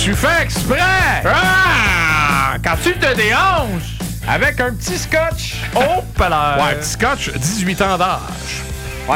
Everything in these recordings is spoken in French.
Tu fais exprès! Ah! Quand tu te déhanches! Avec un petit scotch. Oh, palais! Ouais, petit scotch, 18 ans d'âge. Ouais,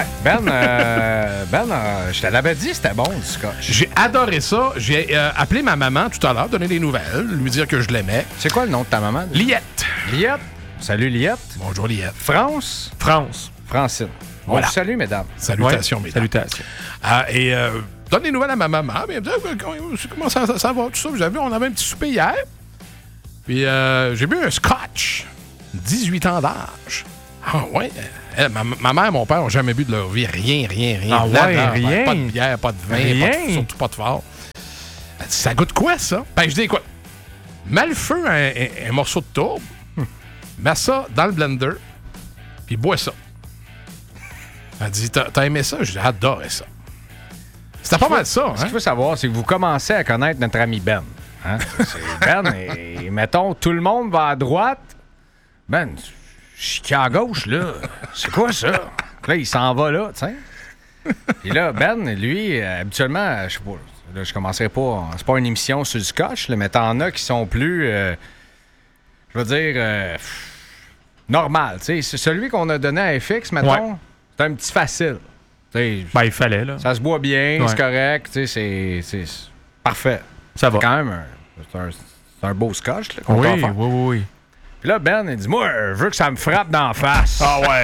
je te l'avais dit, c'était bon, du scotch. J'ai adoré ça. J'ai appelé ma maman tout à l'heure, donner des nouvelles, lui dire que je l'aimais. C'est quoi le nom de ta maman? Liette. Liette. Salut, Liette. Bonjour, Liette. France. Francine. Voilà. Salut, mesdames. Salutations, mesdames. Salutations. Donne des nouvelles à ma maman. Mais, comment ça va, tout ça? Vous avez vu, on avait un petit souper hier. Puis j'ai bu un scotch. 18 ans d'âge. Ah ouais. Ma mère et mon père n'ont jamais bu de leur vie. Rien. Ah ouais, rien? Pas de bière, pas de vin, Rien? surtout pas de fort. Elle dit, ça goûte quoi, ça? Ben, je dis, écoute, mets le feu un morceau de tourbe, mets ça dans le blender, puis bois ça. Elle dit, t'as aimé ça? J'ai adoré ça. C'était pas mal ça, Ce qu'il hein? faut savoir, c'est que vous commencez à connaître notre ami Ben. Hein? Ben, et mettons, tout le monde va à droite. Ben, je suis à gauche, là. C'est quoi ça? Là, il s'en va là, tu sais. Puis là, Ben, lui, habituellement, je sais pas, là, je commencerai pas. C'est pas une émission sur le scotch, là, mais t'en as qui sont plus, je veux dire, normal. Tu sais, c'est celui qu'on a donné à FX, mettons, c'est un petit facile. Tu sais, Ben, il fallait, là. ça se boit bien, Ouais. c'est correct, tu sais, c'est parfait. Ça va. C'est quand même c'est un beau scotch là, qu'on peut en faire. Oui. Puis là, Ben, il dit, moi, je veux que ça me frappe d'en face. Ah ouais.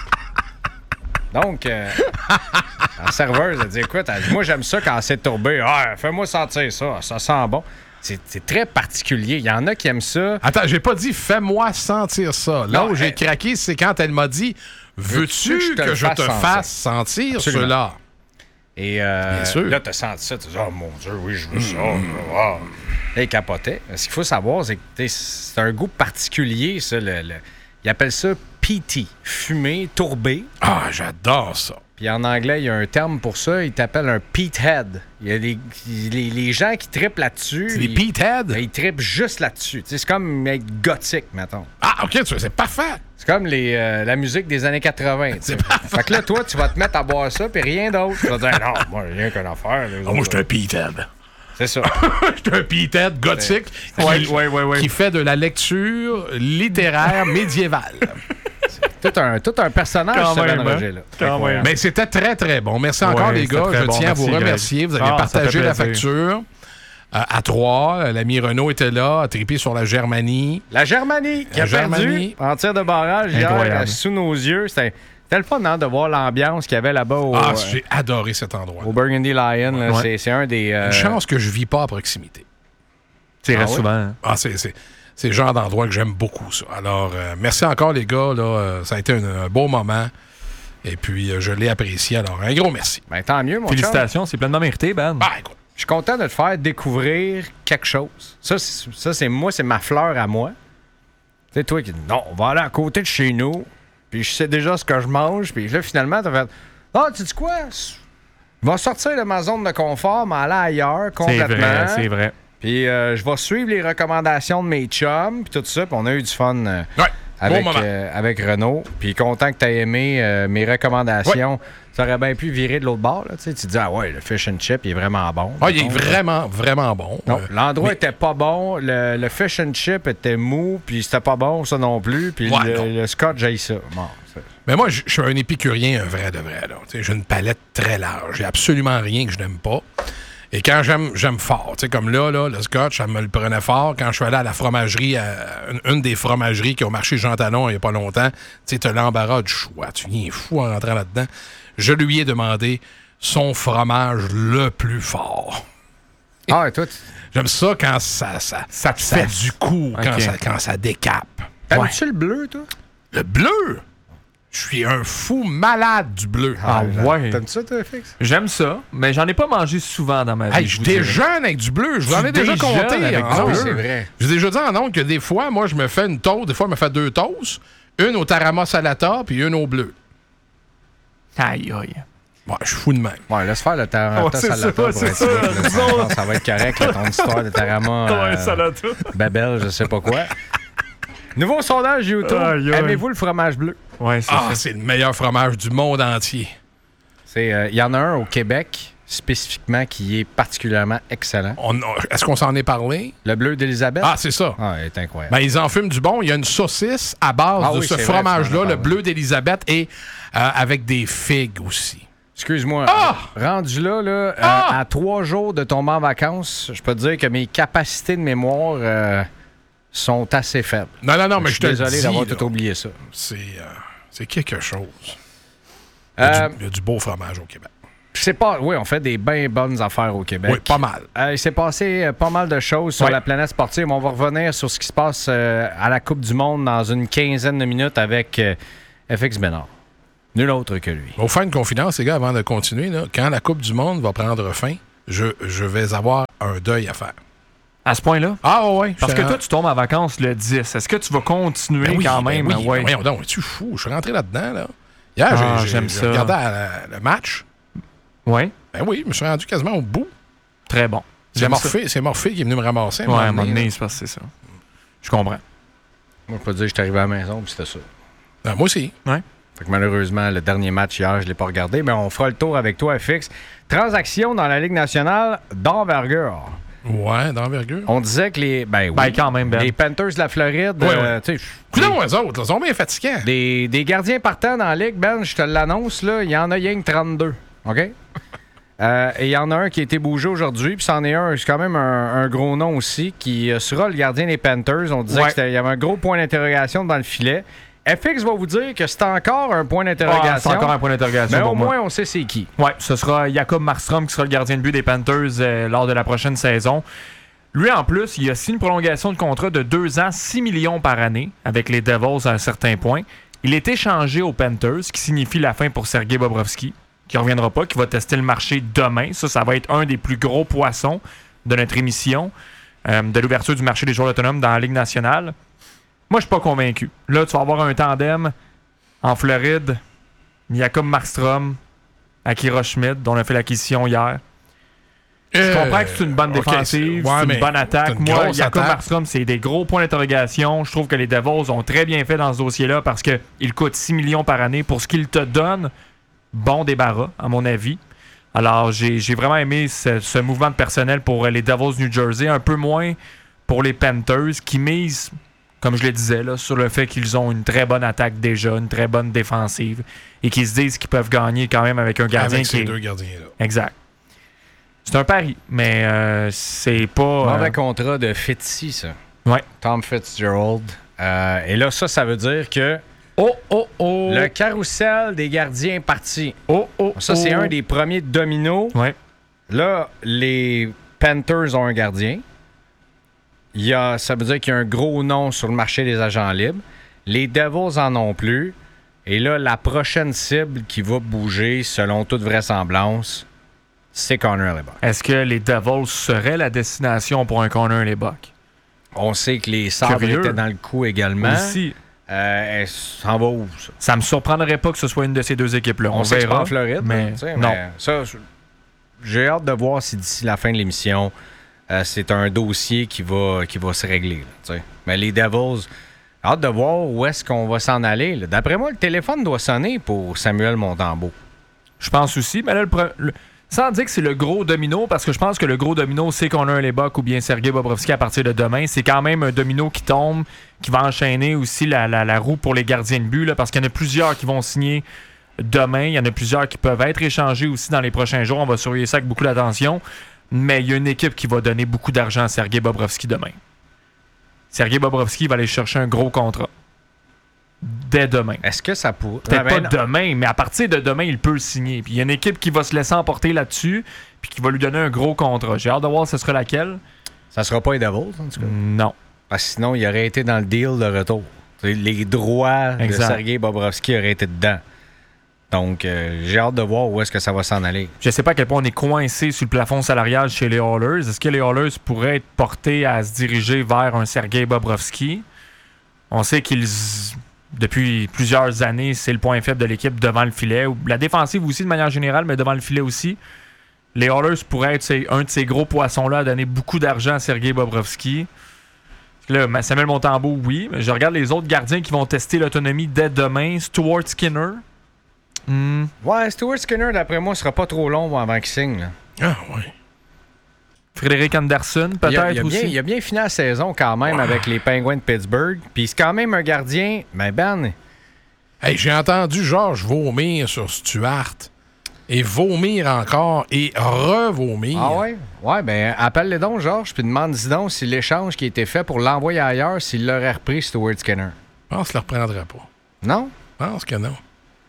Donc, la serveuse, elle dit, écoute, elle dit, moi, j'aime ça quand c'est tourbé. Ah, fais-moi sentir ça, ça sent bon. C'est très particulier. Il y en a qui aiment ça. Attends, j'ai pas dit fais-moi sentir ça. Là Non, où j'ai elle- craqué, c'est quand elle m'a dit veux-tu que je te fasse sentir Absolument. cela? Et sûr. là, t'as senti ça, tu dis, oh mon Dieu, oui, je veux ça. Ah. Là, il capotait. Ce qu'il faut savoir, c'est que c'est un goût particulier, ça. Ils appellent ça peaty, fumé, tourbé. Ah, j'adore ça. Puis en anglais, il y a un terme pour ça, ils t'appellent un peathead. Il y a les gens qui trippent là-dessus. C'est des Peathead? Ils trippent juste là-dessus. Tu sais, c'est comme être gothique, mettons. Ah, OK, c'est parfait. C'est comme la musique des années 80. tu sais. Fait que là, toi, tu vas te mettre à boire ça, puis rien d'autre. Tu vas dire, non, moi, rien qu'une affaire. Ah, moi, je suis un Peathead. C'est ça. Je suis un Peathead gothique Ouais. qui fait de la lecture littéraire médiévale. Tout un personnage, Quand ce même, Ben hein? Roger, là. Quand Incroyable. même. Mais c'était très, très bon. Merci encore, Ouais, les gars. c'était très Je bon. tiens à vous Merci, remercier. Vous avez Greg. Ça partagé fait la plaisir. facture à trois. L'ami Renaud était là, a trippé sur la Germanie. La Germanie qui a perdu en tir de barrage hier Incroyable. sous nos yeux. C'était le fun hein, de voir l'ambiance qu'il y avait là-bas au, J'ai adoré cet endroit. au Burgundy Lion. là. Ouais. C'est un des... Une chance que je vis pas à proximité. Tu irais Ah ouais? souvent. Hein? Ah, c'est le genre d'endroit que j'aime beaucoup, ça. Alors, merci encore, les gars. Là, ça a été un beau moment. Et puis, je l'ai apprécié. Alors, un gros merci. Ben, tant mieux, mon chum. Félicitations, c'est pleinement mérité, Ben. Ah, écoute. Je suis content de te faire découvrir quelque chose. Ça, c'est moi, c'est ma fleur à moi. Tu sais, toi qui dis, non, on va aller à côté de chez nous, puis je sais déjà ce que je mange, puis là, finalement, t'as fait, ah, tu dis quoi? Je vais sortir de ma zone de confort, m'aller ailleurs complètement. C'est vrai. Puis je vais suivre les recommandations de mes chums, puis tout ça, puis on a eu du fun Ouais, avec, bon moment. avec Renaud. Puis content que tu aies aimé mes recommandations. Ça aurait bien pu virer de l'autre bord. Là, tu dis, ah ouais, le fish and chip, il est vraiment bon. Ah, il est mettons. vraiment, vraiment bon. Non, l'endroit mais- était pas bon, le fish and chip était mou, puis c'était pas bon, ça non plus, puis Ouais, non. le scotch, j'ai ça. Bon, Mais moi, je suis un épicurien, un vrai de vrai. Là. Tu sais, j'ai une palette très large. J'ai absolument rien que je n'aime pas. Et quand j'aime fort. Tu sais, comme là, le scotch, ça me le prenait fort. Quand je suis allé à la fromagerie, une des fromageries qui ont marché Jean Talon il n'y a pas longtemps, tu sais, t'as l'embarras du choix. Tu viens fou en rentrant là-dedans. Je lui ai demandé son fromage le plus fort. Ah, et toi, J'aime ça quand ça te fait fesse. du coup, Ok. quand ça décape. t'aimes-tu le bleu, toi? Le bleu! Je suis un fou malade du bleu. Ah ouais. T'aimes ça, toi, Fix? J'aime ça, mais j'en ai pas mangé souvent dans ma vie. Hey, je vous dirais. déjeune avec du bleu. Je vous en ai Tu déjà déjeunes compté. avec en du ondes. bleu? C'est vrai. J'ai déjà dit en ondes que des fois, moi, je me fais une toast. Des fois, je me fais 2 toasts. Une au tarama salata, puis une au bleu. Aïe, aïe. Ouais, je suis fou de même. Ouais, laisse faire le tarama Ouais, c'est salata ça, pour c'est être ça, sûr, là. disons. Ça va être correct, là, ton histoire de tarama salade. Babel, je sais pas quoi. Nouveau sondage YouTube. Aïe, aïe. Aimez-vous le fromage bleu? Ouais, c'est Ah, ça. c'est le meilleur fromage du monde entier. Il y en a un au Québec. spécifiquement qui est particulièrement excellent. Est-ce qu'on s'en est parlé? Le bleu d'Élisabeth? Ah, c'est ça. Ah, il est incroyable. Ben, ils en fument du bon. Il y a une saucisse à base de ce fromage-là, le bleu d'Élisabeth, et avec des figues aussi. Excuse-moi. Rendu là, à 3 jours de tomber en vacances, je peux te dire que mes capacités de mémoire sont assez faibles. Non, mais je te le dis. Désolé d'avoir tout oublié ça. C'est quelque chose. Il y a du beau fromage au Québec. Oui, on fait des bien bonnes affaires au Québec. Oui, pas mal. Il s'est passé pas mal de choses sur la planète sportive. On va revenir sur ce qui se passe à la Coupe du Monde dans une quinzaine de minutes avec FX Bénard. Nul autre que lui. On va vous faire une confidence, les gars, avant de continuer. Là. Quand la Coupe du Monde va prendre fin, je vais avoir un deuil à faire. À ce point-là? Ah ouais. Parce que toi, tu tombes en vacances le 10. Est-ce que tu vas continuer quand même? Oui. Ouais. Voyons donc, es-tu fou? Je suis rentré là-dedans. Là. Hier, j'ai regardé le match. Oui? Ben oui, je me suis rendu quasiment au bout. Très bon. C'est Morphée qui est venu me ramasser. Ouais, à un moment donné, c'est ça. Je comprends. Moi, je peux te dire que je suis arrivé à la maison puis c'était ça. Ah, moi aussi. Ouais. Fait que malheureusement, le dernier match hier, je ne l'ai pas regardé, mais on fera le tour avec toi, FX. Transaction dans la Ligue nationale d'envergure. Ouais, d'envergure. On disait que les quand même, les Panthers de la Floride, Coudonc, eux autres, ils sont bien fatigants. Des gardiens partants dans la Ligue, Ben, je te l'annonce, là, il y en a rien que 32. OK? Et il y en a un qui a été bougé aujourd'hui, puis c'en est un, c'est quand même un gros nom aussi, qui sera le gardien des Panthers. On disait qu'il y avait un gros point d'interrogation dans le filet. FX va vous dire que c'est encore un point d'interrogation. C'est encore un point d'interrogation. Mais au moins, on sait c'est qui. Oui, ce sera Jacob Markstrom qui sera le gardien de but des Panthers lors de la prochaine saison. Lui, en plus, il a signé une prolongation de contrat de 2 ans, 6 millions par année avec les Devils à un certain point. Il est échangé aux Panthers, ce qui signifie la fin pour Sergei Bobrovsky, qui ne reviendra pas, qui va tester le marché demain. Ça va être un des plus gros poissons de notre émission, de l'ouverture du marché des joueurs autonomes dans la Ligue nationale. Moi, je suis pas convaincu. Là, tu vas avoir un tandem en Floride, Jacob Markstrom, Akira Schmid, dont on a fait l'acquisition hier. Je comprends que c'est une bonne défensive, c'est une bonne attaque. Moi, Jacob Markstrom, c'est des gros points d'interrogation. Je trouve que les Devils ont très bien fait dans ce dossier-là parce qu'il coûte 6 millions par année. Pour ce qu'il te donne, bon débarras, à mon avis. Alors, j'ai vraiment aimé ce mouvement de personnel pour les Devils New Jersey. Un peu moins pour les Panthers qui misent, comme je le disais, là, sur le fait qu'ils ont une très bonne attaque déjà, une très bonne défensive, et qu'ils se disent qu'ils peuvent gagner quand même avec un gardien avec ces deux gardiens-là. Exact. C'est un pari, mais c'est pas... Mauvais contrat de Fitzy, ça. Ouais. Tom Fitzgerald. Et là, ça veut dire que Oh! le carrousel des gardiens est parti. Ça, c'est un des premiers dominos. Ouais. Là, les Panthers ont un gardien. Ça veut dire qu'il y a un gros nom sur le marché des agents libres. Les Devils en ont plus. Et là, la prochaine cible qui va bouger, selon toute vraisemblance, c'est Connor Hellebuyck. Est-ce que les Devils seraient la destination pour un Connor Hellebuyck? On sait que les Sabres étaient dans le coup également. Aussi. Ça en va où, ça? Ça me surprendrait pas que ce soit une de ces deux équipes-là. On sait verra. En Floride, mais non. Mais ça, j'ai hâte de voir si d'ici la fin de l'émission, c'est un dossier qui va se régler. Là, mais les Devils, hâte de voir où est-ce qu'on va s'en aller. Là. D'après moi, le téléphone doit sonner pour Samuel Montembeault. Je pense aussi. Mais là, sans dire que c'est le gros domino, parce que je pense que le gros domino, c'est qu'on a un Hellebuyck ou bien Sergei Bobrovsky à partir de demain. C'est quand même un domino qui tombe, qui va enchaîner aussi la roue pour les gardiens de but, là, parce qu'il y en a plusieurs qui vont signer demain. Il y en a plusieurs qui peuvent être échangés aussi dans les prochains jours. On va surveiller ça avec beaucoup d'attention. Mais il y a une équipe qui va donner beaucoup d'argent à Sergei Bobrovsky demain. Sergei Bobrovsky va aller chercher un gros contrat. Dès demain. Est-ce que ça pourrait... Peut-être pas demain, mais à partir de demain, il peut le signer. Puis il y a une équipe qui va se laisser emporter là-dessus, puis qui va lui donner un gros contrat. J'ai hâte de voir ce sera laquelle. Ça sera pas les Devils, en tout cas? Non. Parce que sinon, il aurait été dans le deal de retour. Les droits de Sergei Bobrovsky auraient été dedans. Donc, j'ai hâte de voir où est-ce que ça va s'en aller. Je sais pas à quel point on est coincé sur le plafond salarial chez les Oilers. Est-ce que les Oilers pourraient être portés à se diriger vers un Sergei Bobrovsky? On sait qu'ils... Depuis plusieurs années, c'est le point faible de l'équipe devant le filet. La défensive aussi, de manière générale, mais devant le filet aussi. Les Oilers pourraient être un de ces gros poissons-là à donner beaucoup d'argent à Sergei Bobrovsky. Là, Samuel Montembeault, oui. Mais je regarde les autres gardiens qui vont tester l'autonomie dès demain. Stuart Skinner. Ouais, Stuart Skinner, d'après moi, ne sera pas trop long avant qu'il signe. Là. Ah, oui. Frédéric Anderson, peut-être aussi. Il a bien fini la saison quand même avec les Penguins de Pittsburgh. Puis c'est quand même un gardien. Mais Ben... Hey, j'ai entendu Georges vomir sur Stuart. Et vomir encore. Et revomir. Ah ouais? Ouais, ben appelle-les donc, Georges, puis demande-y donc si l'échange qui a été fait pour l'envoyer ailleurs, s'il l'aurait repris, Stuart Skinner. Je pense qu'il ne le reprendrait pas. Non? Je pense que non.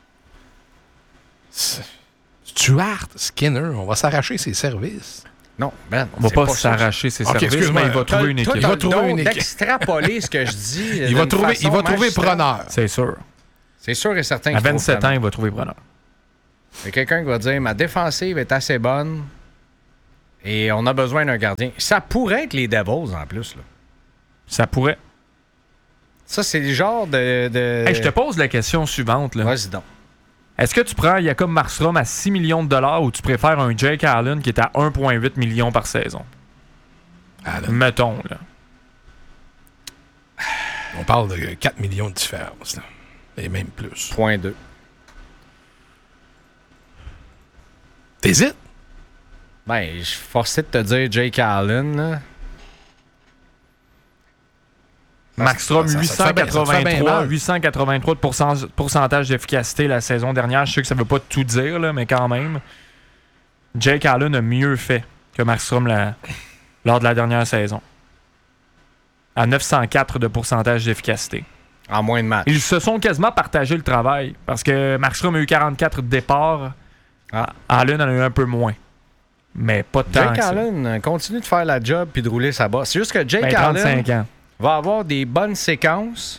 Stuart Skinner, on va s'arracher ses services. Non, Ben. On va pas s'arracher ses Ok, services, excuse-moi. mais il va trouver une équipe. Il va trouver une équipe. D'extrapoler ce que je dis. Il va trouver preneur. C'est sûr. C'est sûr et certain À qu'il 27 ans, il va trouver preneur. Il y a quelqu'un qui va dire ma défensive est assez bonne et on a besoin d'un gardien. Ça pourrait être les Devils en plus. Là. Ça pourrait. Ça, c'est le genre de... Hey, je te pose la question suivante. Là. Vas-y donc. Est-ce que tu prends Jacob Markstrom à 6 millions de dollars ou tu préfères un Jake Allen qui est à 1,8 million par saison? Allen. Mettons, là. On parle de 4 millions de différence. Là. Et même plus. Point 2. T'hésites? Ben, je suis forcé de te dire Jake Allen. Là. Markstrom, ça te fait bien 883 mal. de pourcentage d'efficacité la saison dernière. Je sais que ça veut pas tout dire, là, mais quand même. Jake Allen a mieux fait que Markstrom lors de la dernière saison. À 904 de pourcentage d'efficacité. En moins de matchs. Ils se sont quasiment partagé le travail parce que Markstrom a eu 44 départs. Allen en a eu un peu moins. Mais pas de temps. Jake Allen continue de faire la job puis de rouler sa bosse. C'est juste que Jake 35 Allen ans. va avoir des bonnes séquences.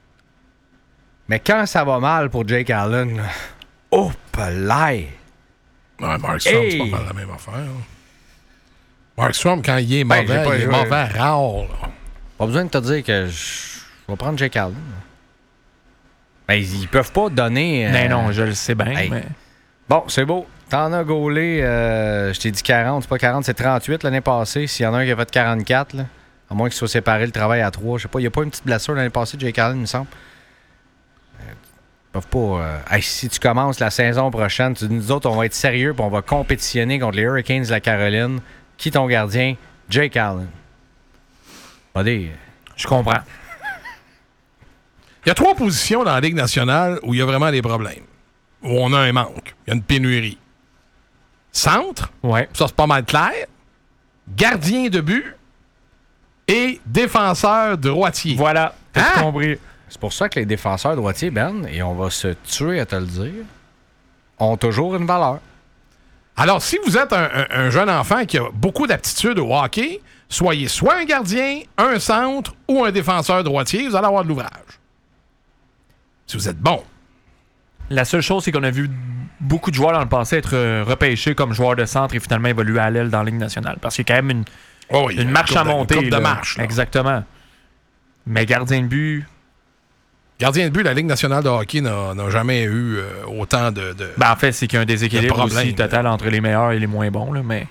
Mais quand ça va mal pour Jake Allen, oh, palais! Ouais, Markstrom, c'est pas mal la même affaire. Là. Markstrom, quand il est mauvais, j'ai pas il est joué. mauvais rare. Là. Pas besoin de te dire que je vais prendre Jake Allen. Ben, ils peuvent pas donner... Non, je le sais bien. Hey. Mais... Bon, c'est beau. T'en as gaulé, je t'ai dit 40, c'est pas 40, c'est 38 l'année passée. S'il y en a un qui a fait 44, là, à moins qu'il soit séparé le travail à 3, je sais pas, il n'y a pas une petite blessure l'année passée de Jake Allen, il me semble. Ils peuvent pas... si tu commences la saison prochaine, tu dis, nous autres, on va être sérieux et on va compétitionner contre les Hurricanes de la Caroline. Qui est ton gardien? Jake Allen. Pas des... Je comprends. Il y a 3 positions dans la Ligue nationale où il y a vraiment des problèmes. Où on a un manque. Il y a une pénurie. Centre, Ouais. ça c'est pas mal clair. Gardien de but et défenseur droitier. Voilà. T'as Hein? compris. C'est pour ça que les défenseurs droitiers, Ben, et on va se tuer à te le dire, ont toujours une valeur. Alors, si vous êtes un jeune enfant qui a beaucoup d'aptitudes au hockey, soyez soit un gardien, un centre ou un défenseur droitier, vous allez avoir de l'ouvrage. Si vous êtes bon. La seule chose, c'est qu'on a vu beaucoup de joueurs dans le passé être repêchés comme joueurs de centre et finalement évoluer à l'aile dans la Ligue nationale. Parce qu'il y a quand même une marche à monter. Une coupe de là. marche. Là. Exactement. Mais gardien de but... Gardien de but, la Ligue nationale de hockey n'a jamais eu autant de... Ben, en fait, c'est qu'il y a un déséquilibre problème, aussi total entre les meilleurs et les moins bons. Là, mais...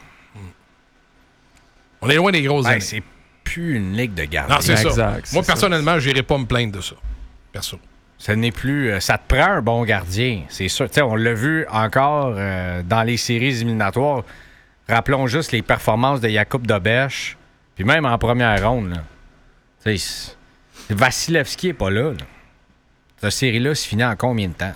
On est loin des grosses années. C'est plus une ligue de gardiens. Non, c'est ça. Exact, c'est Moi, ça. personnellement, je n'irai pas me plaindre de ça. Perso. Ce n'est plus... ça te prend un bon gardien, c'est sûr. T'sais, on l'a vu encore dans les séries éliminatoires. Rappelons juste les performances de Jakub Dobeš, puis même en première ronde. Là. Vasilevski n'est pas là. Cette série-là se finit en combien de temps?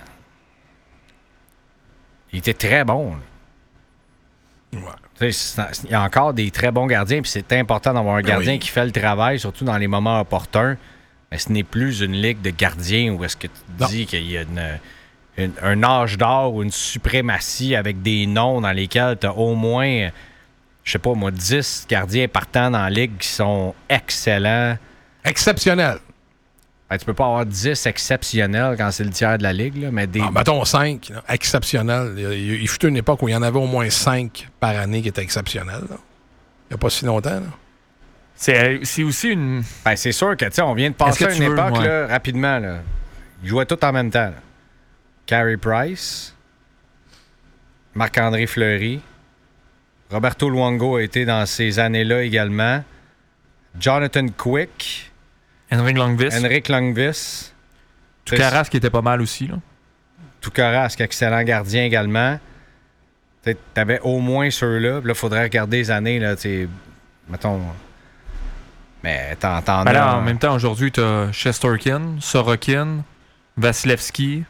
Il était très bon. Là. Ouais. Il y a encore des très bons gardiens, puis c'est important d'avoir un gardien oui. qui fait le travail, surtout dans les moments opportuns. Mais ce n'est plus une ligue de gardiens où est-ce que tu dis qu'il y a un âge d'or ou une suprématie avec des noms dans lesquels tu as au moins, je sais pas moi, 10 gardiens partant dans la ligue qui sont excellents. Exceptionnel. Ben, tu peux pas avoir 10 exceptionnels quand c'est le tiers de la ligue, là, mais des... Mettons 5. Là, exceptionnel. Il fut une époque où il y en avait au moins 5 par année qui étaient exceptionnels. Là. Il n'y a pas si longtemps. Là. C'est aussi une... Ben, c'est sûr que, tu sais, on vient de passer à Est-ce une que tu veux, époque, ouais. là, rapidement, là. Ils jouaient tous en même temps. Là. Carey Price, Marc-André Fleury, Roberto Luongo a été dans ces années-là également, Jonathan Quick, Henrik Lundqvist. Henrik Lundqvist, Tukaras qui était pas mal aussi. Là. Tuukarask, excellent gardien également. Tu avais au moins ceux-là. Puis là, il faudrait regarder les années. Là, mettons. Mais t'en as. Là, en même temps, aujourd'hui, tu as Shesterkin, Sorokin, Vasilevski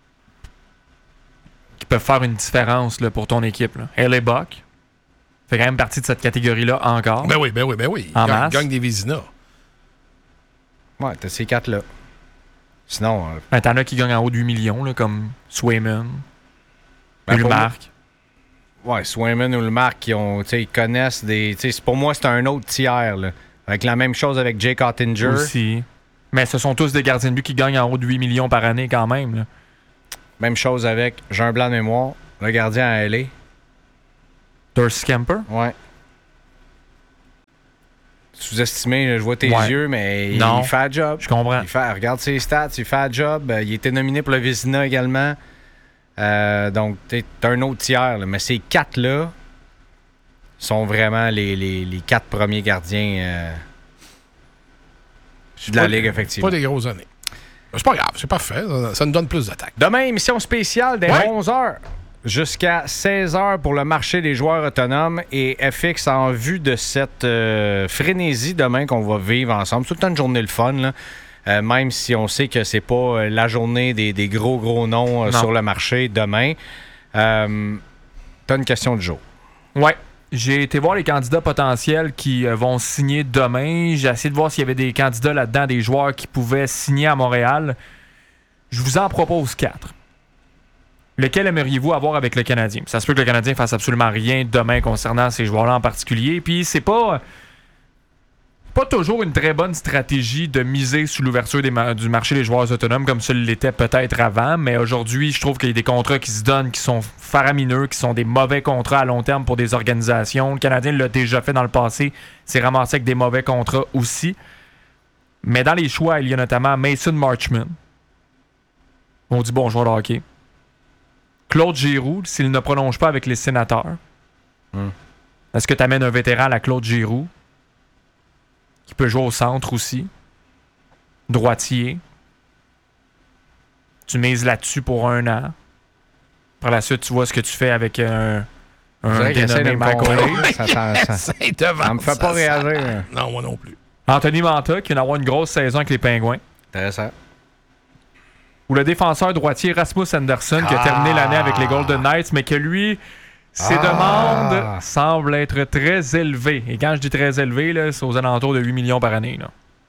qui peuvent faire une différence là, pour ton équipe. Hellebuck fait quand même partie de cette catégorie-là encore. Ben oui. En masse. Gagne des Vézina. Ouais, t'as ces 4-là. Sinon. T'en as qui gagnent en haut de 8 millions, là, comme Swayman, Ullmark. Ouais, Swayman ou Ullmark, ils connaissent des. Pour moi, c'est un autre tiers. Là. Avec la même chose avec Jake Ottinger. Aussi. Mais ce sont tous des gardiens de but qui gagnent en haut de 8 millions par année quand même. Là. Même chose avec, j'ai un blanc de mémoire, le gardien à LA. Darcy Kemper. Ouais. Sous-estimé, je vois tes yeux, mais il fait le job. Je comprends. Regarde ses stats, il fait le job. Il était nominé pour le Vézina également. Donc, t'as un autre tiers. Là. Mais ces 4-là sont vraiment les 4 premiers gardiens de la Ligue, effectivement. Pas des grosses années. C'est pas grave, c'est parfait. Ça nous donne plus d'attaques. Demain, émission spéciale dès 11h jusqu'à 16h pour le marché des joueurs autonomes et FX en vue de cette frénésie demain qu'on va vivre ensemble. Tout le temps une journée le fun, là. Même si on sait que c'est pas la journée des gros noms sur le marché demain. T'as une question du jour. Ouais. J'ai été voir les candidats potentiels qui vont signer demain. J'ai essayé de voir s'il y avait des candidats là-dedans, des joueurs qui pouvaient signer à Montréal. Je vous en propose 4. Lequel aimeriez-vous avoir avec le Canadien? Ça se peut que le Canadien fasse absolument rien demain concernant ces joueurs-là en particulier. Puis c'est pas toujours une très bonne stratégie de miser sur l'ouverture du marché des joueurs autonomes comme ça l'était peut-être avant. Mais aujourd'hui, je trouve qu'il y a des contrats qui se donnent qui sont faramineux, qui sont des mauvais contrats à long terme pour des organisations. Le Canadien l'a déjà fait dans le passé. C'est ramassé avec des mauvais contrats aussi. Mais dans les choix, il y a notamment Mason Marchment. On dit bon joueur de hockey. Claude Giroux, s'il ne prolonge pas avec les Sénateurs. Est-ce que tu amènes un vétéran à la Claude Giroux? Qui peut jouer au centre aussi. Droitier. Tu mises là-dessus pour 1 an. Par la suite, tu vois ce que tu fais avec un dénommé Michael Ça me fait pas réagir. Non, moi non plus. Anthony Manta, qui vient d'avoir une grosse saison avec les Pingouins. Intéressant. Ou le défenseur droitier Rasmus Andersson, qui a terminé l'année avec les Golden Knights, mais que lui... Ses demandes semblent être très élevées. Et quand je dis très élevées, là, c'est aux alentours de 8 millions par année. Là.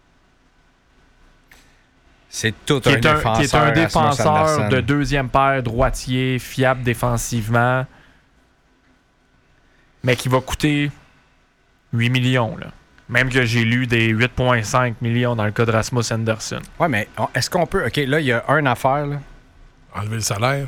C'est tout un défenseur. Qui est un défenseur de deuxième paire, droitier, fiable défensivement, mais qui va coûter 8 millions. Là. Même que j'ai lu des 8,5 millions dans le cas de Rasmus Andersson. Ouais, mais est-ce qu'on peut... OK, là, il y a une affaire. Là. Enlever le salaire.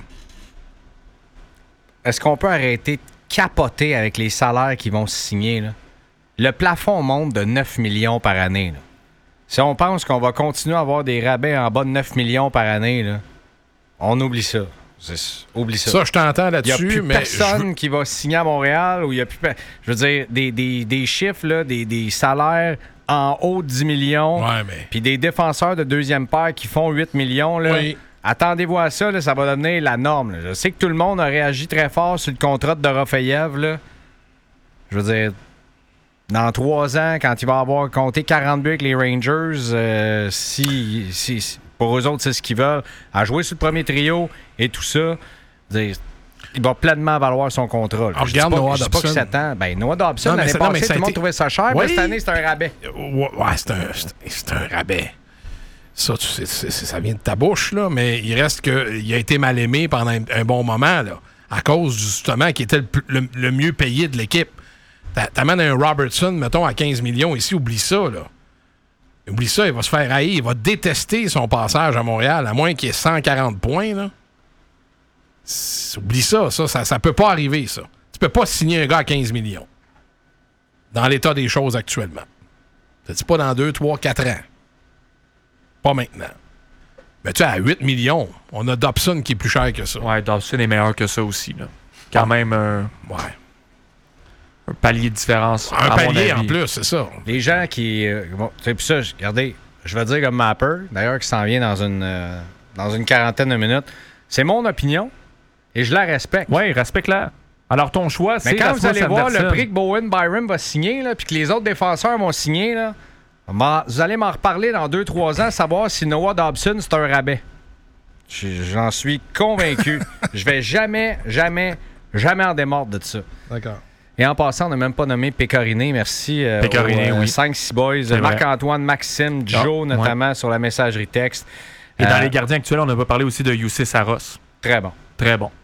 Est-ce qu'on peut arrêter de capoter avec les salaires qui vont se signer? Là? Le plafond monte de 9 millions par année. Là. Si on pense qu'on va continuer à avoir des rabais en bas de 9 millions par année, là, on oublie ça. Oublie ça. Ça, je t'entends là-dessus. Il n'y a plus personne qui va signer à Montréal. Ou il y a plus, je veux dire, des chiffres, là, des salaires en haut de 10 millions. Ouais, mais... Puis des défenseurs de deuxième paire qui font 8 millions. Là. Oui. Attendez-vous à ça, là, ça va devenir la norme. Là. Je sais que tout le monde a réagi très fort sur le contrat de Dorofayev. Là. Je veux dire, dans 3 ans, quand il va avoir compté 40 buts avec les Rangers, si pour eux autres, c'est ce qu'ils veulent, à jouer sur le premier trio et tout ça, il va pleinement valoir son contrat. Je regarde Noah Dobson. Je dis pas que 7 ans. Ben, Noah Dobson, l'année passée, tout le monde trouvait ça cher, mais cette année, c'est un rabais. Ouais, c'est un rabais. Ça, ça vient de ta bouche, là, mais il reste qu'il a été mal aimé pendant un bon moment, là, à cause, justement, qu'il était le mieux payé de l'équipe. T'amènes un Robertson, mettons, à 15 millions ici, oublie ça, là. Oublie ça, il va se faire haïr, il va détester son passage à Montréal, à moins qu'il ait 140 points, là. Oublie ça, ça peut pas arriver, ça. Tu peux pas signer un gars à 15 millions. Dans l'état des choses actuellement. C'est pas dans 2, 3, 4 ans. Pas maintenant. Mais tu sais, à 8 millions, on a Dobson qui est plus cher que ça. Ouais, Dobson est meilleur que ça aussi. Là. Quand même un palier de différence. Un palier en plus, c'est ça. Les gens qui... puis ça, regardez, je vais dire comme Mapper, d'ailleurs, qui s'en vient dans une quarantaine de minutes. C'est mon opinion et je la respecte. Oui, respecte-la. Alors, ton choix, c'est Mais quand vous Rasmus allez voir Andersson. le prix que Bowen Byram va signer, là, puis que les autres défenseurs vont signer, là, vous allez m'en reparler dans 2-3 ans, savoir si Noah Dobson, c'est un rabais. J'en suis convaincu. Je vais jamais en démordre de ça. D'accord. Et en passant, on n'a même pas nommé Pécoriné. Merci. Pécoriné, oui. 5-6 boys. C'est Marc-Antoine, Maxime, Joe, notamment, sur la messagerie texte. Et dans les gardiens actuels, on n'a pas parlé aussi de Jussi Saros. Très bon. Très bon.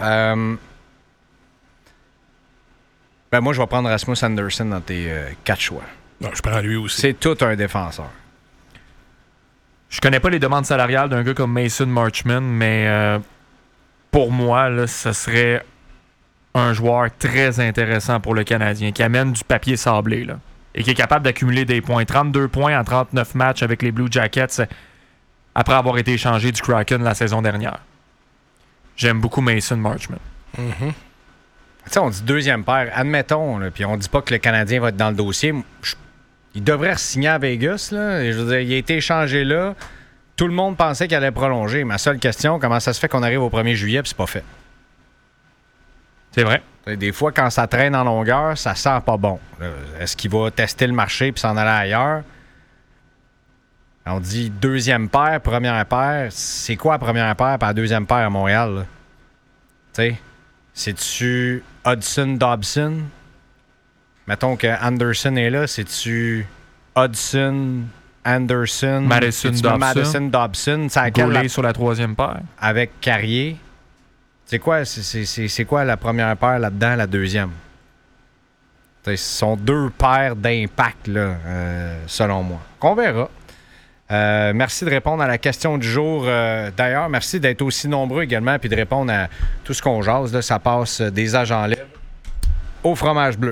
Moi, je vais prendre Rasmus Andersson dans tes 4 choix. Non, je prends lui aussi. C'est tout un défenseur. Je connais pas les demandes salariales d'un gars comme Mason Marchman, mais pour moi, là, ce serait un joueur très intéressant pour le Canadien, qui amène du papier sablé là, et qui est capable d'accumuler des points. 32 points en 39 matchs avec les Blue Jackets après avoir été échangé du Kraken la saison dernière. J'aime beaucoup Mason Marchman. Tu sais, on dit deuxième paire. Admettons, puis on dit pas que le Canadien va être dans le dossier. Il devrait re-signer à Vegas. Là. Je veux dire, il a été échangé là. Tout le monde pensait qu'il allait prolonger. Ma seule question, comment ça se fait qu'on arrive au 1er juillet et c'est pas fait? C'est vrai. Des fois, quand ça traîne en longueur, ça sent pas bon. Est-ce qu'il va tester le marché puis s'en aller ailleurs? On dit deuxième paire, première paire. C'est quoi la première paire et la deuxième paire à Montréal? Tu sais, c'est-tu Hudson-Dobson? Mettons que Anderson est là. C'est-tu Hudson, Anderson, Madison-Dobson? Gaulet sur la troisième paire. Avec Carrier. C'est quoi la première paire là-dedans, la deuxième? Ce sont deux paires d'impact, là, selon moi. On verra. Merci de répondre à la question du jour. D'ailleurs, merci d'être aussi nombreux également puis de répondre à tout ce qu'on jase. Là, ça passe des agents libres au fromage bleu.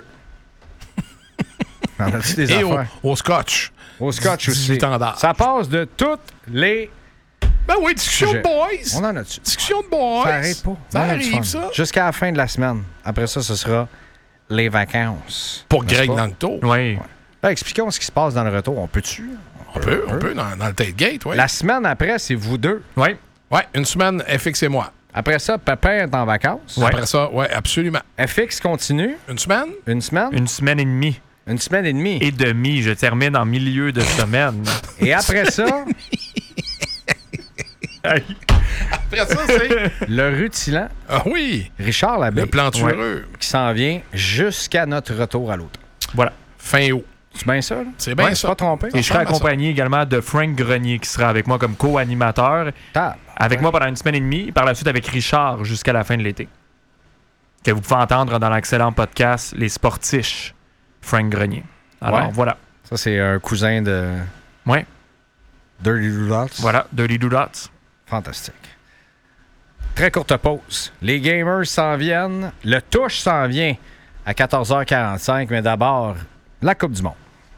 On a-tu des Et affaires? au scotch. Au scotch aussi. 18 ans d'âge. Ça passe de toutes les... Ben oui, discussion de boys. On en a dessus. Discussion de boys. Ça arrête pas. Ça On a du arrive, fun. ça. Jusqu'à la fin de la semaine. Après ça, ce sera les vacances. Pour N'est-ce Greg pas? dans le tour. Oui. Là, expliquons ce qui se passe dans le retour. On peut-tu? On peut dans le tailgate, oui. La semaine après, c'est vous deux. Oui. Oui, une semaine, FX et moi. Après ça, Pépin est en vacances. Ouais. Après ça, oui, absolument. FX continue. Une semaine? Une semaine? Une semaine et demie. Une semaine et demie. Et demie. Je termine en milieu de semaine. Et après ça, Après ça, c'est... le rutilant, Ah oui, Richard Labbé, le plantureux. qui s'en vient jusqu'à notre retour à l'autre. Voilà. Fin août. C'est bien ça, là? C'est bien Ouais, ça. pas trompé. Et je serai ressemble à ça. accompagné également de Frank Grenier qui sera avec moi comme co-animateur. Avec moi pendant une semaine et demie. Et par la suite avec Richard jusqu'à la fin de l'été. Que vous pouvez entendre dans l'excellent podcast Les Sportiches. Frank Grenier. Alors Ouais. voilà. Ça, c'est un cousin de Ouais. Dirty Doodles. Voilà. Dirty Doodles. Fantastique. Très courte pause. Les gamers s'en viennent. Le touche s'en vient à 14h45. Mais d'abord, la Coupe du Monde.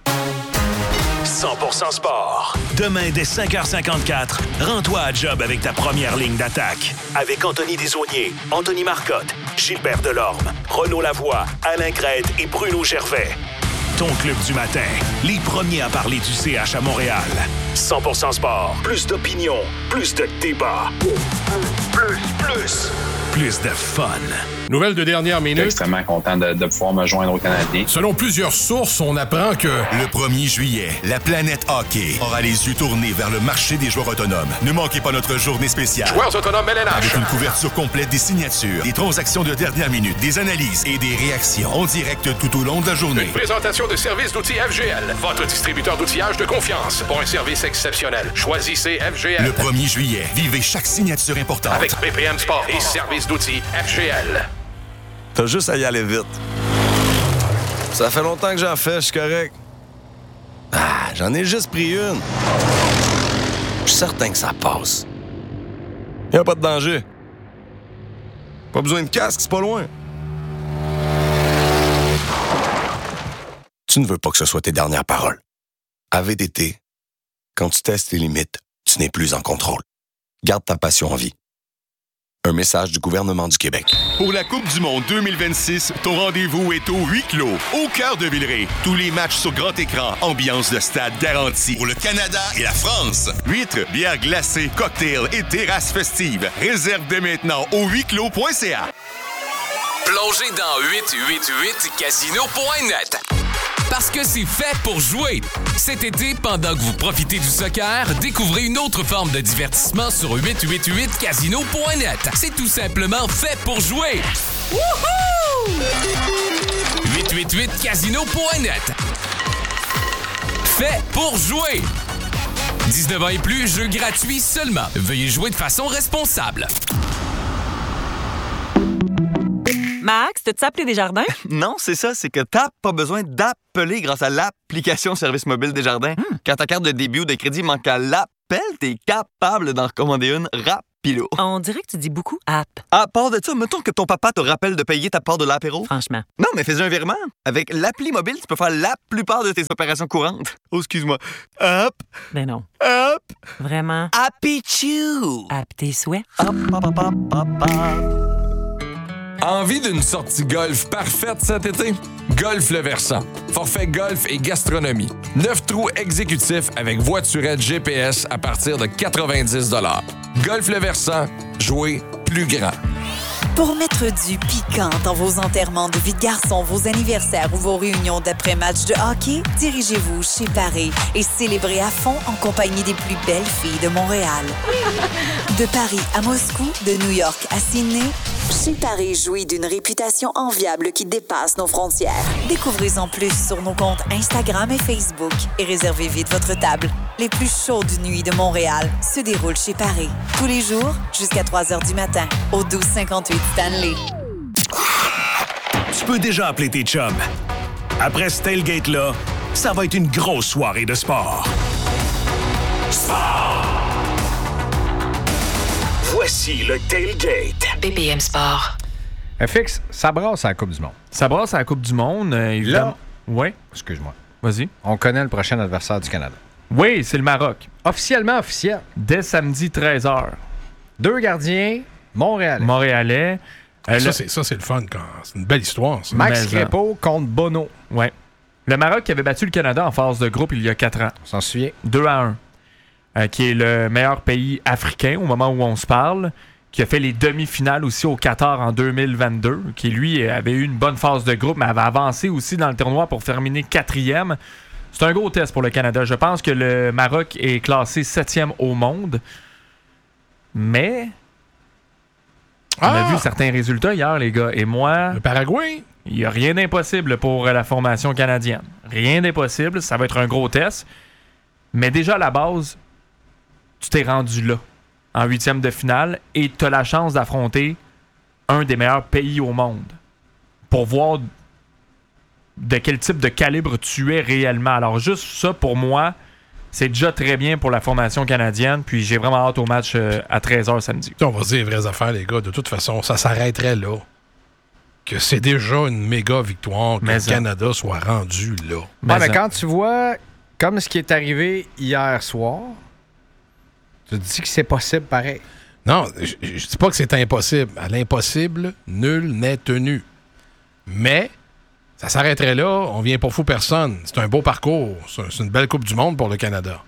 100% sport. Demain, dès 5h54, rends-toi à job avec ta première ligne d'attaque. Avec Anthony Desaulniers, Anthony Marcotte, Gilbert Delorme, Renaud Lavoie, Alain Crête et Bruno Gervais. Ton club du matin. Les premiers à parler du CH à Montréal. 100% sport. Plus d'opinion. Plus de débat. Plus de fun. Nouvelle de dernière Je suis minute. extrêmement content de pouvoir me joindre aux Canadiens. Selon plusieurs sources, on apprend que... Le 1er juillet, la planète hockey aura les yeux tournés vers le marché des joueurs autonomes. Ne manquez pas notre journée spéciale. Joueurs autonomes LNH. Avec une couverture complète des signatures, des transactions de dernière minute, des analyses et des réactions en direct tout au long de la journée. Une présentation de services d'outils FGL. Votre distributeur d'outillage de confiance. Pour un service exceptionnel. Choisissez FGL. Le 1er juillet, vivez chaque signature importante. Avec BPM Sport et services d'outils FGL. T'as juste à y aller vite. Ça fait longtemps que j'en fais, je suis correct. Ah, j'en ai juste pris une. Je suis certain que ça passe. Y'a pas de danger. Pas besoin de casque, c'est pas loin. Tu ne veux pas que ce soit tes dernières paroles. À VTT, quand tu testes tes limites, tu n'es plus en contrôle. Garde ta passion en vie. Un message du gouvernement du Québec. Pour la Coupe du Monde 2026, ton rendez-vous est au huis clos, au cœur de Villeray. Tous les matchs sur grand écran, ambiance de stade garantie. Pour le Canada et la France. Huîtres, bières glacées, cocktails et terrasses festives. Réserve dès maintenant au huisclos.ca. Plongez dans 888casino.net. Parce que c'est fait pour jouer. Cet été, pendant que vous profitez du soccer, découvrez une autre forme de divertissement sur 888casino.net. C'est tout simplement fait pour jouer. Wouhou! 888casino.net. Fait pour jouer. 19 ans et plus, jeu gratuit seulement. Veuillez jouer de façon responsable. Max, t'as-tu appelé Desjardins? Non, c'est ça, c'est que t'as pas besoin d'appeler grâce à l'application Service mobile Desjardins. Quand ta carte de débit ou de crédit manque à l'appel, t'es capable d'en recommander une rapilo. On dirait que tu dis beaucoup app. À part de ça, mettons que ton papa te rappelle de payer ta part de l'apéro. Franchement. Non, mais fais un virement. Avec l'appli mobile, tu peux faire la plupart de tes opérations courantes. Oh, excuse-moi. Hop. Ben non. Hop. Vraiment. Happy Chew. App tes souhaits. Hop, hop, hop, hop, hop, hop. Envie d'une sortie golf parfaite cet été? Golf Le Versant. Forfait golf et gastronomie. 9 trous exécutifs avec voiturette GPS à partir de 90 $. Golf Le Versant. Jouer plus grand. Pour mettre du piquant dans vos enterrements de vie de garçon, vos anniversaires ou vos réunions d'après-match de hockey, dirigez-vous chez Paris et célébrez à fond en compagnie des plus belles filles de Montréal. De Paris à Moscou, de New York à Sydney, chez Paris jouit d'une réputation enviable qui dépasse nos frontières. Découvrez-en plus sur nos comptes Instagram et Facebook et réservez vite votre table. Les plus chaudes nuits de Montréal se déroulent chez Paris. Tous les jours, jusqu'à 3 h du matin, au 1258 Stanley. Tu peux déjà appeler tes chums. Après ce tailgate-là, ça va être une grosse soirée de sport. Sport! Voici le tailgate. BPM Sport. FX, ça brasse à la Coupe du Monde. Ça brasse à la Coupe du Monde, évidemment. Là, ouais. Excuse-moi. Vas-y. On connaît le prochain adversaire du Canada. Oui, c'est le Maroc. Officiellement officiel. Dès samedi 13h. 2 gardiens montréalais. Montréalais. Ça, c'est le fun. C'est une belle histoire, ça. Max Crépeau contre Bono. Ouais. Le Maroc qui avait battu le Canada en phase de groupe il y a 4 ans. On s'en souvient. 2-1. Qui est le meilleur pays africain au moment où on se parle. Qui a fait les demi-finales aussi au Qatar en 2022. Qui, lui, avait eu une bonne phase de groupe, mais avait avancé aussi dans le tournoi pour terminer 4e. C'est un gros test pour le Canada. Je pense que le Maroc est classé 7e au monde. Mais on a vu certains résultats hier, les gars. Et moi... Le Paraguay? Il n'y a rien d'impossible pour la formation canadienne. Rien d'impossible. Ça va être un gros test. Mais déjà, à la base, tu t'es rendu là, en 8e de finale, et tu as la chance d'affronter un des meilleurs pays au monde pour voir de quel type de calibre tu es réellement. Alors, juste ça, pour moi, c'est déjà très bien pour la formation canadienne. Puis j'ai vraiment hâte au match à 13h samedi. On va se dire les vraies affaires, les gars. De toute façon, ça s'arrêterait là. Que c'est déjà une méga victoire que le Canada soit rendu là. Mais quand tu vois, comme ce qui est arrivé hier soir, tu te dis que c'est possible pareil. Non, je dis pas que c'est impossible. À l'impossible, nul n'est tenu. Mais ça s'arrêterait là, on vient pour fou personne. C'est un beau parcours. C'est une belle Coupe du Monde pour le Canada.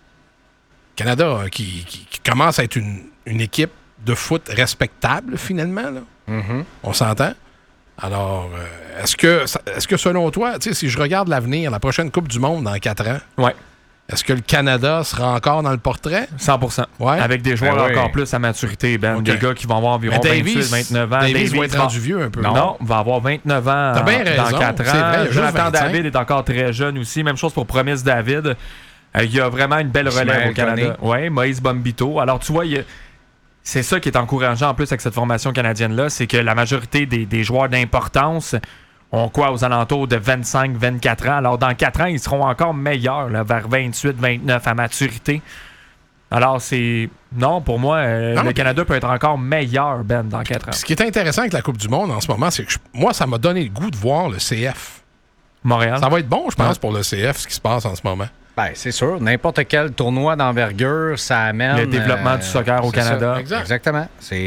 Canada qui commence à être une équipe de foot respectable, finalement. Là. Mm-hmm. On s'entend? Alors, est-ce que selon toi, si je regarde l'avenir, la prochaine Coupe du Monde dans 4 ans, ouais. Est-ce que le Canada sera encore dans le portrait? 100%. Ouais. Avec des joueurs encore plus à maturité, Ben. Okay. Des gars qui vont avoir environ 28, 29 ans. Davies va être rendu vieux un peu. Non, va avoir 29 ans dans 4 ans. Vrai, Jonathan David est encore très jeune aussi. Même chose pour Promise David. Il y a vraiment une belle relève au Canada. Oui, Moïse Bombito. Alors, tu vois, c'est ça qui est encourageant en plus avec cette formation canadienne-là, c'est que la majorité des joueurs d'importance ont quoi aux alentours de 25-24 ans. Alors, dans 4 ans, ils seront encore meilleurs, là, vers 28-29 à maturité. Alors, non, pour moi, le Canada peut être encore meilleur, Ben, dans 4 ans. Ce qui est intéressant avec la Coupe du Monde en ce moment, c'est que moi, ça m'a donné le goût de voir le CF. Montréal. Ça va être bon, je pense, pour le CF, ce qui se passe en ce moment. Ben, c'est sûr. N'importe quel tournoi d'envergure, ça amène... Le développement du soccer au Canada. Exactement.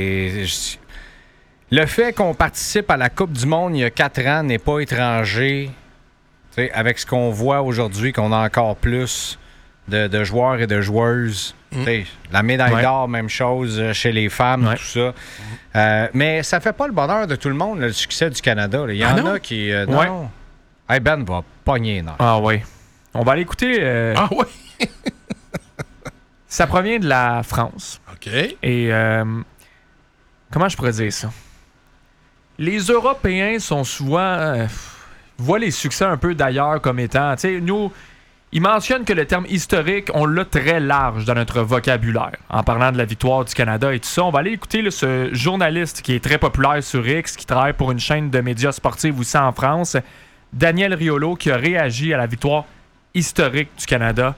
Le fait qu'on participe à la Coupe du Monde il y a 4 ans n'est pas étranger. Avec ce qu'on voit aujourd'hui, qu'on a encore plus de joueurs et de joueuses La médaille d'or, même chose chez les femmes, tout ça. Mais ça fait pas le bonheur de tout le monde, le succès du Canada. Il y en a qui... non. Hey, Ben va pogner, non. Ah oui. On va aller écouter... Ah oui? Ça provient de la France. OK. Et comment je pourrais dire ça? Les Européens sont souvent... voient les succès un peu d'ailleurs comme étant... Tu sais, nous... Ils mentionnent que le terme historique, on l'a très large dans notre vocabulaire. En parlant de la victoire du Canada et tout ça, on va aller écouter là, ce journaliste qui est très populaire sur X, qui travaille pour une chaîne de médias sportifs aussi en France, Daniel Riolo, qui a réagi à la victoire historique du Canada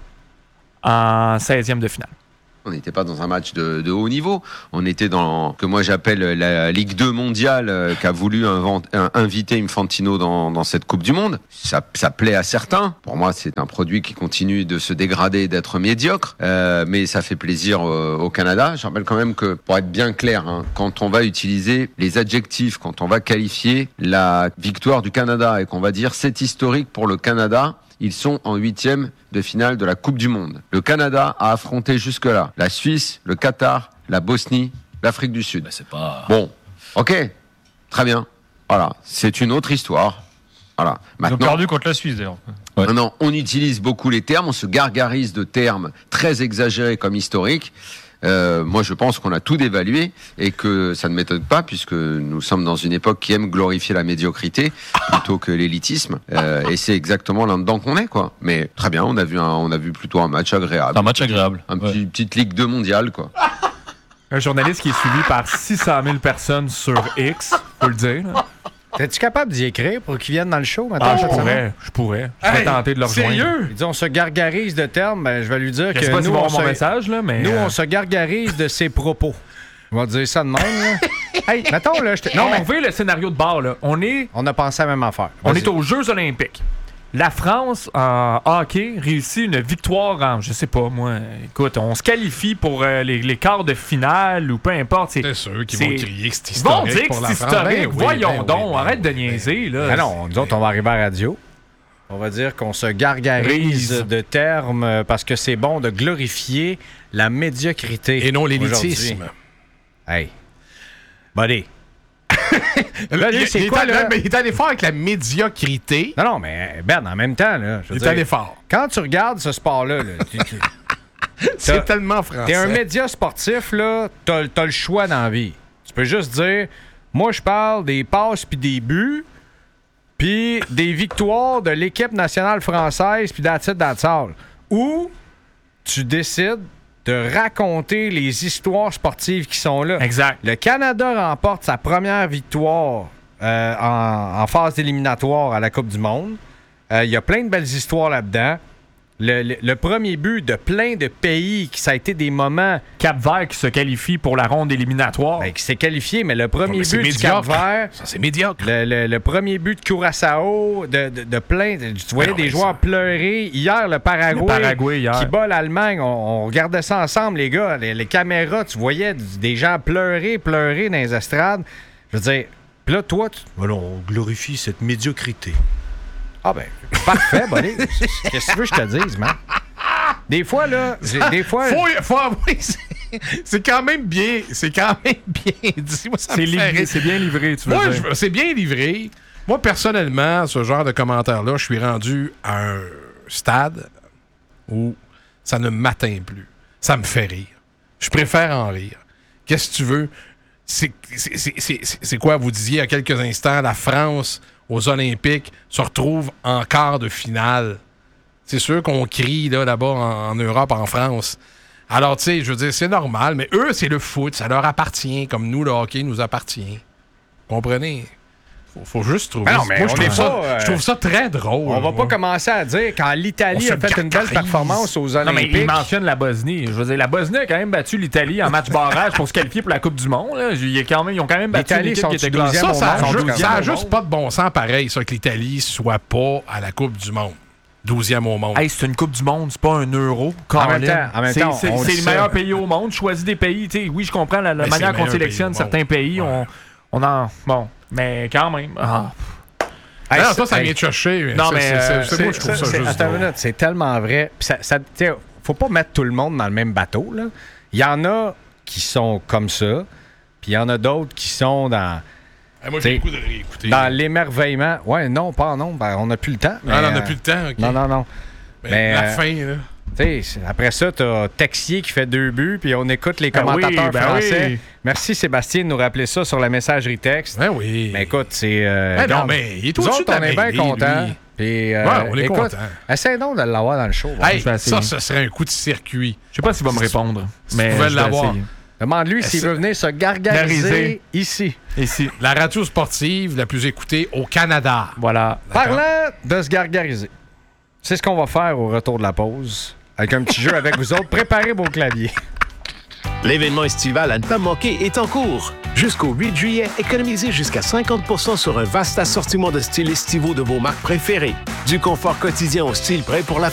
en 16e de finale. On n'était pas dans un match de haut niveau. On était dans ce que moi j'appelle la Ligue 2 mondiale qu'a voulu inviter Infantino dans cette Coupe du Monde. Ça plaît à certains. Pour moi, c'est un produit qui continue de se dégrader et d'être médiocre. Mais ça fait plaisir au Canada. Je rappelle quand même que, pour être bien clair, quand on va utiliser les adjectifs, quand on va qualifier la victoire du Canada et qu'on va dire c'est historique pour le Canada, ils sont en 8e de finale de la Coupe du Monde. Le Canada a affronté jusque-là la Suisse, le Qatar, la Bosnie, l'Afrique du Sud. C'est pas... Bon, ok, très bien. Voilà, c'est une autre histoire. Voilà. Ils ont perdu contre la Suisse, d'ailleurs. Ouais. Non, on utilise beaucoup les termes, on se gargarise de termes très exagérés comme historiques. Moi, je pense qu'on a tout dévalué et que ça ne m'étonne pas puisque nous sommes dans une époque qui aime glorifier la médiocrité plutôt que l'élitisme. Et c'est exactement là-dedans qu'on est, quoi. Mais très bien, on a vu plutôt un match agréable. Un match agréable. Petite Ligue 2 mondiale, quoi. Un journaliste qui est suivi par 600 000 personnes sur X, faut le dire. Là. Es-tu capable d'y écrire pour qu'ils viennent dans le show maintenant? Je pourrais. Je vais tenter de leur rejoindre. Sérieux? Ils disent on se gargarise de termes. Ben, je vais lui dire je sais que pas nous, mon message, là, mais nous on se gargarise de ses propos. On va dire ça de même. Là. Hey, mettons, là, non, mais on veut le scénario de bord. Là. On a pensé à la même affaire. On est aux Jeux olympiques. La France, en hockey, réussit une victoire en, je sais pas, moi, écoute, on se qualifie pour les quarts de finale ou peu importe. C'est sûr qu'ils vont crier que c'est historique. Ils vont dire que c'est historique. Ben Voyons donc, arrête de niaiser. Là. Ben non, nous autres, on va arriver à la radio. On va dire qu'on se gargarise de termes parce que c'est bon de glorifier la médiocrité. Et non l'élitisme. Hey. Buddy. Là, il est allé fort avec la médiocrité. Non, mais Ben, en même temps, là, il est allé fort. Quand tu regardes ce sport-là, c'est tellement français. T'es un média sportif, là, t'as le choix dans la vie. Tu peux juste dire, moi, je parle des passes puis des buts, puis des victoires de l'équipe nationale française, puis that's it, that's all. Ou tu décides de raconter les histoires sportives qui sont là. Exact. Le Canada remporte sa première victoire en phase éliminatoire à la Coupe du Monde. Il y a plein de belles histoires là-dedans. Le premier but de plein de pays, ça a été des moments... Cap-Vert qui se qualifie pour la ronde éliminatoire. Ben, qui s'est qualifié, mais le premier but du Cap-Vert... Ça, c'est médiocre. Le premier but de Curaçao, de plein... Tu voyais des joueurs pleurer. Hier, le Paraguay hier. Qui bat l'Allemagne. On regardait ça ensemble, les gars. Les caméras, tu voyais des gens pleurer dans les estrades. Je veux dire... Puis là, toi, on glorifie cette médiocrité. Ah ben, parfait, buddy. Qu'est-ce que tu veux que je te dise, man? Des fois, là... Faut avouer, c'est quand même bien... C'est quand même bien dit. Moi, c'est bien livré, tu veux dire. C'est bien livré. Moi, personnellement, ce genre de commentaire-là, je suis rendu à un stade où ça ne m'atteint plus. Ça me fait rire. Je préfère en rire. Qu'est-ce que tu veux? C'est quoi? Vous disiez il y a quelques instants, la France... aux Olympiques, se retrouvent en quart de finale. C'est sûr qu'on crie là-bas en Europe, en France. Alors, tu sais, je veux dire, c'est normal, mais eux, c'est le foot, ça leur appartient, comme nous, le hockey nous appartient. Comprenez? Faut juste trouver... Non, mais moi, je trouve ça très drôle. On va pas commencer à dire quand l'Italie a fait une belle performance aux Olympiques. Non, mais il mentionne la Bosnie. Je veux dire, la Bosnie a quand même battu l'Italie en match barrage pour se qualifier pour la Coupe du Monde. Là. Ils ont quand même battu l'équipe qui était classée. Ça a juste pas de bon sens pareil, ça, que l'Italie soit pas à la Coupe du Monde. 12e au monde. Hey, c'est une Coupe du Monde, c'est pas un euro. En même temps, c'est le meilleur pays au monde. Choisis des pays. T'sais, oui, je comprends la manière qu'on sélectionne certains pays. Ouais. On en... Bon, mais quand même... Hey, ça vient de chercher. Non, mais c'est moi, je trouve ça juste attends une minute, c'est tellement vrai. faut pas mettre tout le monde dans le même bateau. Là. Il y en a qui sont comme ça, puis il y en a d'autres qui sont dans... moi, j'ai le goût de réécouter. Dans l'émerveillement. Ouais, non, pas non. Ben, on n'a plus le temps. Non, on n'a plus le temps. OK. Non. Mais la fin, là... Après ça, tu as Texier qui fait 2 buts, puis on écoute les commentateurs français. Oui. Merci Sébastien de nous rappeler ça sur la messagerie texte. Ben oui. Mais écoute, c'est... non, mais il est nous au-dessus autres, de la on est bien mêlée, contents. lui. Puis, on est contents. Essaye donc de l'avoir dans le show. Hey, ça serait un coup de circuit. Je sais pas s'il va me répondre, mais tu pouvais je vais l'avoir. essayer. Demande-lui s'il veut venir se gargariser ici. La radio sportive la plus écoutée au Canada. Voilà. Parlant de se gargariser, c'est ce qu'on va faire au retour de la pause. Avec un petit jeu avec vous autres. Préparez vos claviers. L'événement estival à ne pas manquer est en cours. Jusqu'au 8 juillet, économisez jusqu'à 50% sur un vaste assortiment de styles estivaux de vos marques préférées. Du confort quotidien au style prêt pour la